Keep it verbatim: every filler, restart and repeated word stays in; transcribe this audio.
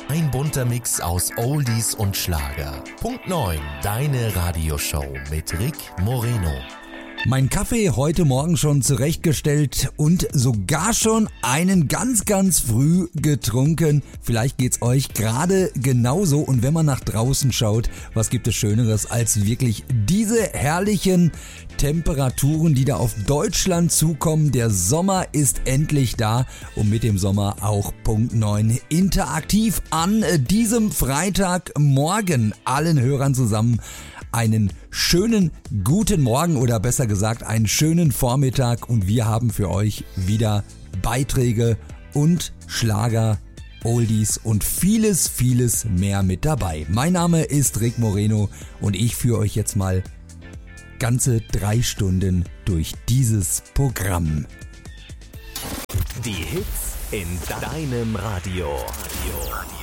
Ein bunter Mix aus Oldies und Schlager. Punkt neun, deine Radioshow mit Rick Moreno. Mein Kaffee heute Morgen schon zurechtgestellt und sogar schon einen ganz, ganz früh getrunken. Vielleicht geht's euch gerade genauso. Und wenn man nach draußen schaut, was gibt es Schöneres als wirklich diese herrlichen Temperaturen, die da auf Deutschland zukommen. Der Sommer ist endlich da und mit dem Sommer auch Punkt neun interaktiv an diesem Freitagmorgen allen Hörern zusammen einen schönen guten Morgen oder besser gesagt einen schönen Vormittag und wir haben für euch wieder Beiträge und Schlager, Oldies und vieles, vieles mehr mit dabei. Mein Name ist Rick Moreno und ich führe euch jetzt mal ganze drei Stunden durch dieses Programm. Die Hits in deinem Radio.